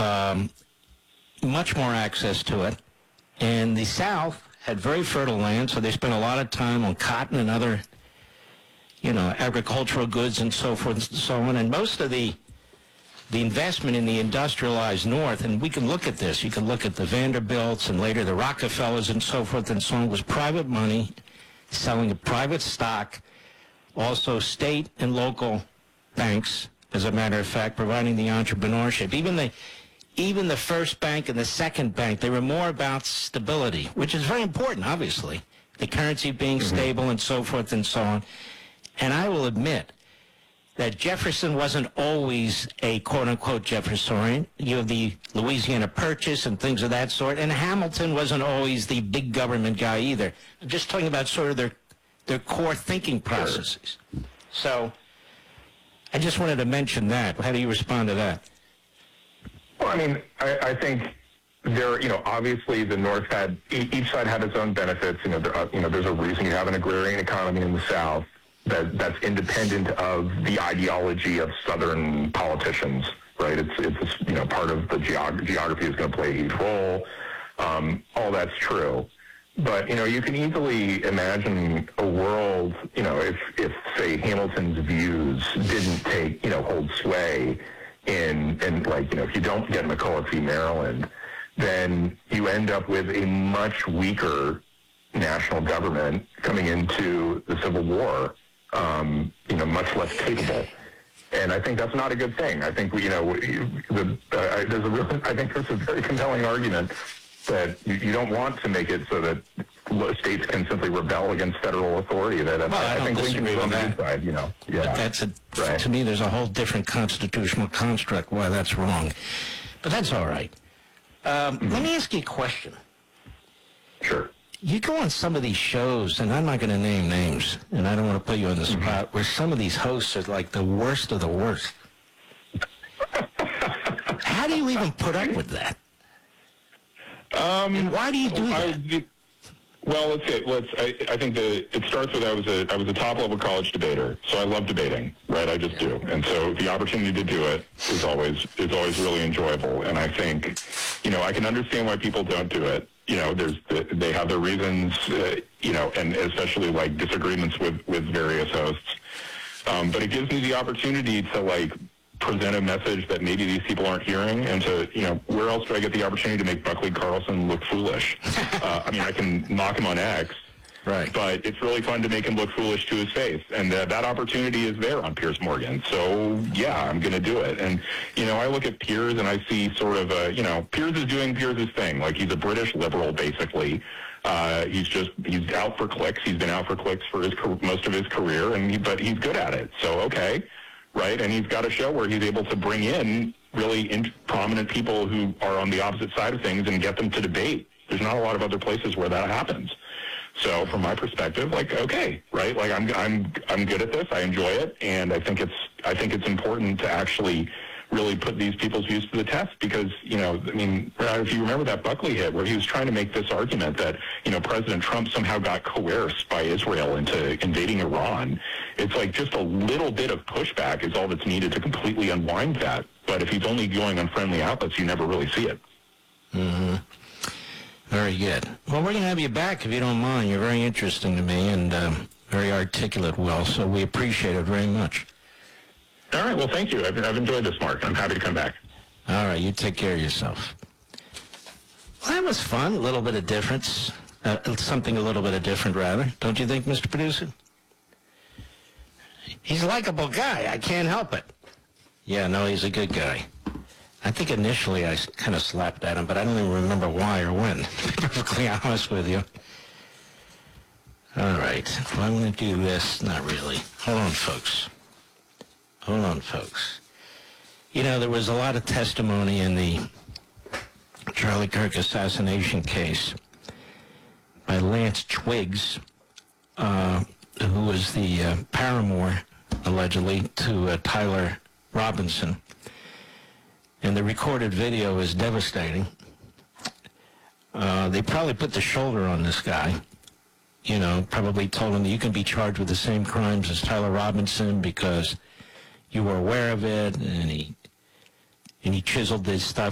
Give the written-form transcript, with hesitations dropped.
much more access to it. And the South had very fertile land, so they spent a lot of time on cotton and other, agricultural goods and so forth and so on. And most of the investment in the industrialized North, and we can look at this, you can look at the Vanderbilts and later the Rockefellers and so forth and so on, was private money selling a private stock, also state and local banks, as a matter of fact, providing the entrepreneurship. Even the first bank and the second bank, they were more about stability, which is very important, obviously. The currency being stable and so forth and so on. And I will admit that Jefferson wasn't always a quote-unquote Jeffersonian. You have the Louisiana Purchase and things of that sort. And Hamilton wasn't always the big government guy either. I'm just talking about sort of their core thinking processes. So I just wanted to mention that. How do you respond to that? Well, I mean, I think there, obviously the North had, each side had its own benefits. There's a reason you have an agrarian economy in the South that's independent of the ideology of Southern politicians, right? It's part of the geography is going to play a huge role. All that's true. But, you can easily imagine a world, if say, Hamilton's views didn't hold sway if you don't get McCulloch v. Maryland, then you end up with a much weaker national government coming into the Civil War, much less capable. And I think that's not a good thing. I think, there's a very compelling argument that you don't want to make it so that states can simply rebel against federal authority. I think Lincoln was on the good side, Yeah. But Right. To me, there's a whole different constitutional construct why that's wrong. But that's all right. Let me ask you a question. Sure. You go on some of these shows, and I'm not going to name names, and I don't want to put you on the spot, where some of these hosts are like the worst of the worst. How do you even put up with that? And why do you do that? Well, I think it starts with I was a top level college debater, so I love debating, right? I just do, and so the opportunity to do it is always really enjoyable. And I think, I can understand why people don't do it. They have their reasons, and especially like disagreements with various hosts. But it gives me the opportunity to present a message that maybe these people aren't hearing, and to, where else do I get the opportunity to make Buckley Carlson look foolish? I can knock him on X, right? But it's really fun to make him look foolish to his face, and that opportunity is there on Piers Morgan. So, yeah, I'm going to do it. And, I look at Piers, and I see sort of, Piers is doing Piers' thing. Like, he's a British liberal, basically. He's out for clicks. He's been out for clicks for most of his career, but he's good at it. So, okay. Right, and he's got a show where he's able to bring in really prominent people who are on the opposite side of things and get them to debate. There's not a lot of other places where that happens. So, from my perspective, okay, right? I'm good at this. I enjoy it, and I think it's important to actually really put these people's views to the test because, if you remember that Buckley hit where he was trying to make this argument that, President Trump somehow got coerced by Israel into invading Iran, it's like just a little bit of pushback is all that's needed to completely unwind that. But if he's only going on friendly outlets, you never really see it. Mm-hmm. Very good. Well, we're going to have you back if you don't mind. You're very interesting to me and very articulate, Will, so we appreciate it very much. All right. Well, thank you. I've enjoyed this, Mark. I'm happy to come back. All right. You take care of yourself. Well, that was fun. A little bit of difference. Something a little bit of different, rather. Don't you think, Mr. Producer? He's a likable guy. I can't help it. Yeah, no, he's a good guy. I think initially I kind of slapped at him, but I don't even remember why or when, to be perfectly honest with you. All right. Well, I'm going to do this. Not really. Hold on, folks. There was a lot of testimony in the Charlie Kirk assassination case by Lance Twiggs, who was the paramour, allegedly, to Tyler Robinson. And the recorded video is devastating. They probably put the shoulder on this guy. Probably told him that you can be charged with the same crimes as Tyler Robinson because you were aware of it, and he chiseled this stuff